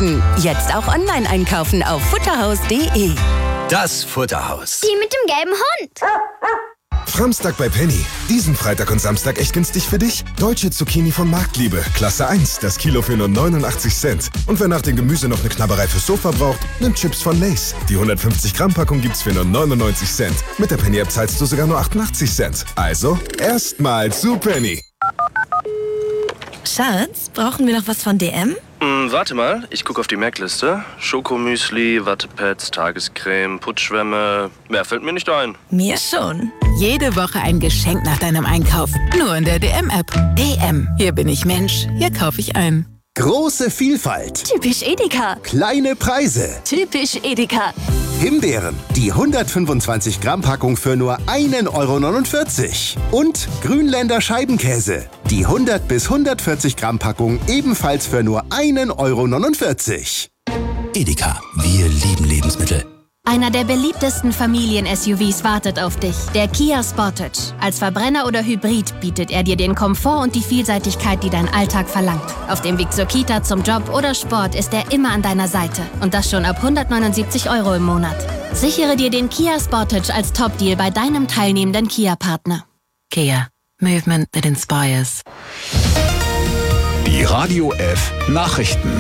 werden. Jetzt auch online einkaufen auf futterhaus.de. Das Futterhaus. Die mit dem gelben Hund. Framstag bei Penny. Diesen Freitag und Samstag echt günstig für dich. Deutsche Zucchini von Marktliebe. Klasse 1. Das Kilo für nur 89 Cent. Und wer nach dem Gemüse noch eine Knabberei fürs Sofa braucht, nimmt Chips von Lay's. Die 150 Gramm Packung gibt's für nur 99 Cent. Mit der Penny-App zahlst du sogar nur 88 Cent. Also, erstmal zu Penny. Schatz, brauchen wir noch was von DM? Warte mal, ich gucke auf die Merkliste. Schokomüsli, Wattepads, Tagescreme, Putzschwämme. Mehr fällt mir nicht ein. Mir schon. Jede Woche ein Geschenk nach deinem Einkauf. Nur in der DM-App. DM. Hier bin ich Mensch. Hier kaufe ich ein. Große Vielfalt. Typisch Edeka. Kleine Preise. Typisch Edeka. Himbeeren. Die 125 Gramm Packung für nur 1,49 €. Und Grünländer Scheibenkäse. Die 100 bis 140 Gramm Packung ebenfalls für nur 1,49 €. Edeka. Wir lieben Lebensmittel. Einer der beliebtesten Familien-SUVs wartet auf dich, der Kia Sportage. Als Verbrenner oder Hybrid bietet er dir den Komfort und die Vielseitigkeit, die dein Alltag verlangt. Auf dem Weg zur Kita, zum Job oder Sport ist er immer an deiner Seite. Und das schon ab 179 € im Monat. Sichere dir den Kia Sportage als Top-Deal bei deinem teilnehmenden Kia-Partner. Kia. Movement that inspires. Die Radio F Nachrichten.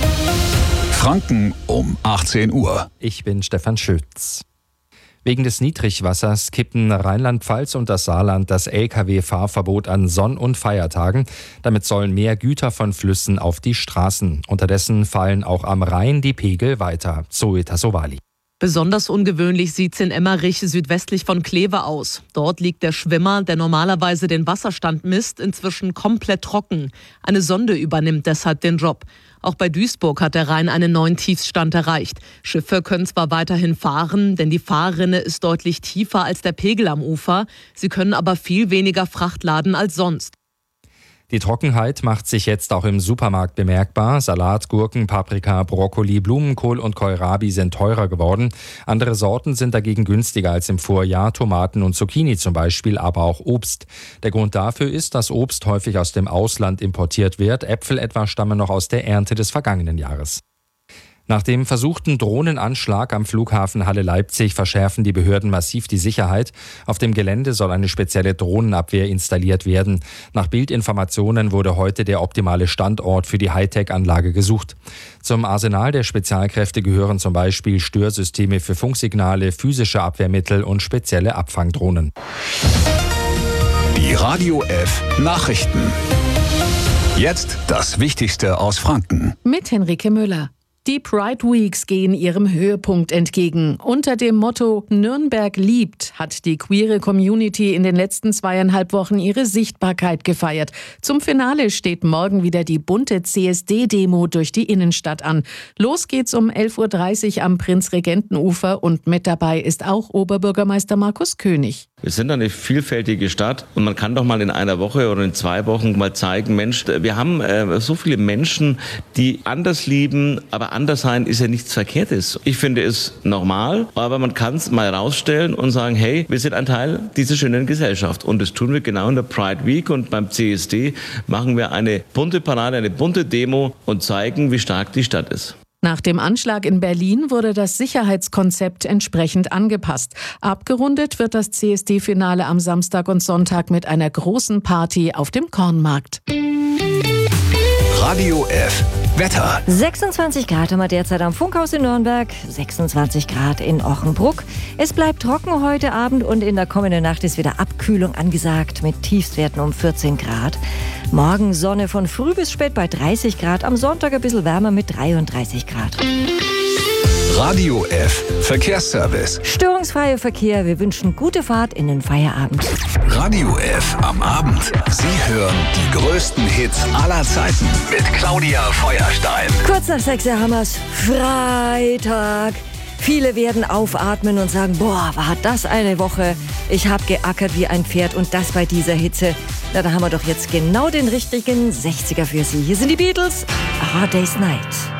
Franken um 18 Uhr. Ich bin Stefan Schütz. Wegen des Niedrigwassers kippen Rheinland-Pfalz und das Saarland das Lkw-Fahrverbot an Sonn- und Feiertagen. Damit sollen mehr Güter von Flüssen auf die Straßen. Unterdessen fallen auch am Rhein die Pegel weiter. Zoe Tassovali. Besonders ungewöhnlich sieht's in Emmerich südwestlich von Kleve aus. Dort liegt der Schwimmer, der normalerweise den Wasserstand misst, inzwischen komplett trocken. Eine Sonde übernimmt deshalb den Job. Auch bei Duisburg hat der Rhein einen neuen Tiefstand erreicht. Schiffe können zwar weiterhin fahren, denn die Fahrrinne ist deutlich tiefer als der Pegel am Ufer. Sie können aber viel weniger Fracht laden als sonst. Die Trockenheit macht sich jetzt auch im Supermarkt bemerkbar. Salat, Gurken, Paprika, Brokkoli, Blumenkohl und Kohlrabi sind teurer geworden. Andere Sorten sind dagegen günstiger als im Vorjahr. Tomaten und Zucchini zum Beispiel, aber auch Obst. Der Grund dafür ist, dass Obst häufig aus dem Ausland importiert wird. Äpfel etwa stammen noch aus der Ernte des vergangenen Jahres. Nach dem versuchten Drohnenanschlag am Flughafen Halle-Leipzig verschärfen die Behörden massiv die Sicherheit. Auf dem Gelände soll eine spezielle Drohnenabwehr installiert werden. Nach Bildinformationen wurde heute der optimale Standort für die Hightech-Anlage gesucht. Zum Arsenal der Spezialkräfte gehören zum Beispiel Störsysteme für Funksignale, physische Abwehrmittel und spezielle Abfangdrohnen. Die Radio F Nachrichten. Jetzt das Wichtigste aus Franken. Mit Henrike Müller. Die Pride Weeks gehen ihrem Höhepunkt entgegen. Unter dem Motto Nürnberg liebt hat die queere Community in den letzten 2,5 Wochen ihre Sichtbarkeit gefeiert. Zum Finale steht morgen wieder die bunte CSD-Demo durch die Innenstadt an. Los geht's um 11:30 Uhr am Prinzregentenufer und mit dabei ist auch Oberbürgermeister Markus König. Wir sind eine vielfältige Stadt und man kann doch mal in einer Woche oder in 2 Wochen mal zeigen, Mensch, wir haben so viele Menschen, die anders lieben, aber anders sein ist ja nichts Verkehrtes. Ich finde es normal, aber man kann es mal rausstellen und sagen, hey, wir sind ein Teil dieser schönen Gesellschaft und das tun wir genau in der Pride Week und beim CSD machen wir eine bunte Parade, eine bunte Demo und zeigen, wie stark die Stadt ist. Nach dem Anschlag in Berlin wurde das Sicherheitskonzept entsprechend angepasst. Abgerundet wird das CSD-Finale am Samstag und Sonntag mit einer großen Party auf dem Kornmarkt. Radio F Wetter. 26 Grad haben wir derzeit am Funkhaus in Nürnberg, 26 Grad in Ochenbruck. Es bleibt trocken heute Abend und in der kommenden Nacht ist wieder Abkühlung angesagt mit Tiefstwerten um 14 Grad. Morgen Sonne von früh bis spät bei 30 Grad, am Sonntag ein bisschen wärmer mit 33 Grad. Radio F Verkehrsservice. Störungsfreier Verkehr, wir wünschen gute Fahrt in den Feierabend. Radio F am Abend. Sie hören die größten Hits aller Zeiten mit Claudia Feuerstein. Kurz nach 6 Uhr haben wir's. Freitag. Viele werden aufatmen und sagen, boah, war das eine Woche. Ich habe geackert wie ein Pferd und das bei dieser Hitze. Na, da haben wir doch jetzt genau den richtigen 60er für Sie. Hier sind die Beatles, A Hard Day's Night.